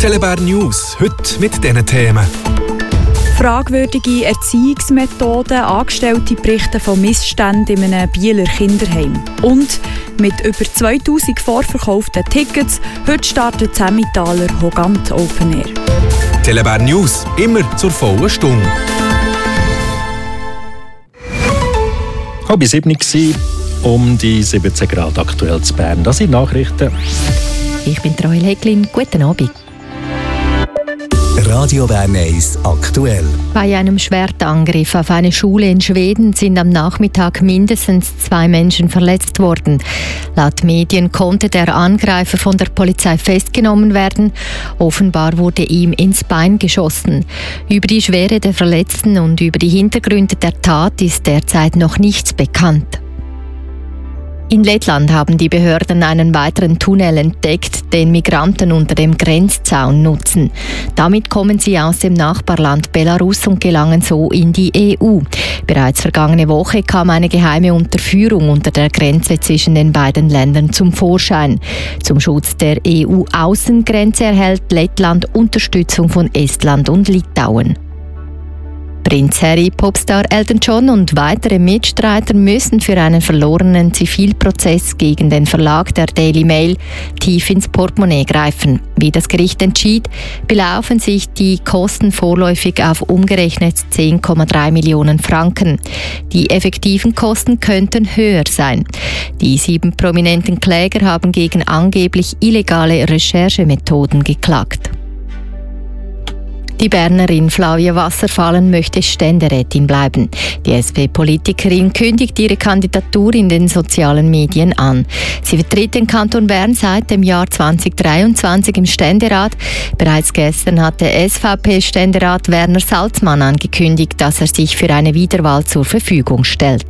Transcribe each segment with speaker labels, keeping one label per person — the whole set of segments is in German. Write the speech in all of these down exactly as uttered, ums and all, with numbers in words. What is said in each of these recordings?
Speaker 1: Telebär News, heute mit diesen Themen.
Speaker 2: Fragwürdige Erziehungsmethoden, Angestellte berichten von Missständen in einem Bieler Kinderheim. Und mit über zweitausend vorverkauften Tickets, heute startet das Emmentaler Hogant Open Air.
Speaker 1: Telebär News, immer zur vollen Stunde.
Speaker 3: Halb sieben war um die siebzehn Grad aktuell zu Bern. Das sind Nachrichten.
Speaker 4: Ich bin Roel Häcklin. Guten Abend.
Speaker 5: Radio Bern eins aktuell.
Speaker 4: Bei einem Schwertangriff auf eine Schule in Schweden sind am Nachmittag mindestens zwei Menschen verletzt worden. Laut Medien konnte der Angreifer von der Polizei festgenommen werden. Offenbar wurde ihm ins Bein geschossen. Über die Schwere der Verletzten und über die Hintergründe der Tat ist derzeit noch nichts bekannt. In Lettland haben die Behörden einen weiteren Tunnel entdeckt, den Migranten unter dem Grenzzaun nutzen. Damit kommen sie aus dem Nachbarland Belarus und gelangen so in die E U. Bereits vergangene Woche kam eine geheime Unterführung unter der Grenze zwischen den beiden Ländern zum Vorschein. Zum Schutz der E U-Außengrenze erhält Lettland Unterstützung von Estland und Litauen. Prinz Harry, Popstar Elton John und weitere Mitstreiter müssen für einen verlorenen Zivilprozess gegen den Verlag der Daily Mail tief ins Portemonnaie greifen. Wie das Gericht entschied, belaufen sich die Kosten vorläufig auf umgerechnet zehn Komma drei Millionen Franken. Die effektiven Kosten könnten höher sein. Die sieben prominenten Kläger haben gegen angeblich illegale Recherchemethoden geklagt. Die Bernerin Flavia Wasserfallen möchte Ständerätin bleiben. Die S P-Politikerin kündigt ihre Kandidatur in den sozialen Medien an. Sie vertritt den Kanton Bern seit dem Jahr zweitausenddreiundzwanzig im Ständerat. Bereits gestern hatte S V P-Ständerat Werner Salzmann angekündigt, dass er sich für eine Wiederwahl zur Verfügung stellt.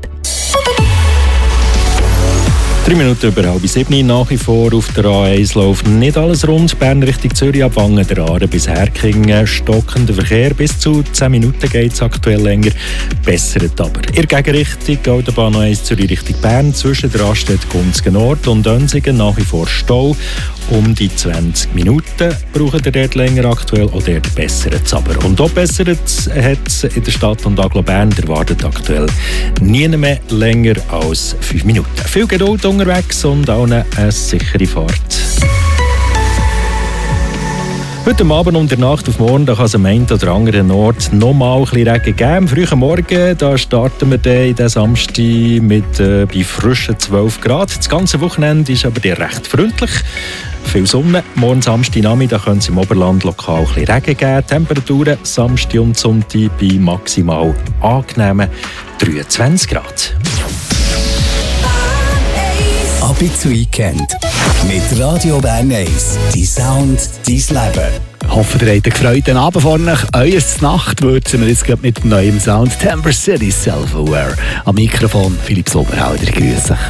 Speaker 3: Drei Minuten über halb sieben, nach wie vor auf der A eins läuft nicht alles rund. Bern Richtung Zürich ab Wangen der Aare bis Herkingen. Stockender Verkehr, bis zu zehn Minuten geht es aktuell länger. Bessert aber. In der Gegenrichtung Autobahn A eins Zürich Richtung Bern zwischen der Raststätte Gunzgen Nord und Dönsigen nach wie vor Stau. Um die zwanzig Minuten brauchen ihr dort länger aktuell, auch dort bessert es aber. Und auch bessert hat es in der Stadt und Aglo Bern, der wartet aktuell nie mehr länger als fünf Minuten. Viel Geduld unterwegs und auch eine sichere Fahrt. Heute Abend und in der Nacht auf morgen da kann es am einen oder anderen Ort noch mal ein bisschen Regen geben. Am frühen Morgen da starten wir dann in den Samstag mit äh, bei frischen zwölf Grad. Das ganze Wochenende ist aber recht freundlich. Viel Sonne. Morgen Samstag Nachmittag können es im Oberland lokal ein bisschen Regen geben. Temperaturen Samstag und Sonntag bei maximal angenehmen dreiundzwanzig Grad.
Speaker 5: Ab ins Weekend mit Radio Bern eins. Die Sound, dein Leben.
Speaker 6: Ich hoffe, ihr habt einen gefreuten Abend vor euch. Euer Nacht würzen wir jetzt mit dem neuen Sound Timber City Self-Aware. Am Mikrofon Philipp Sommerhalder, grüße euch.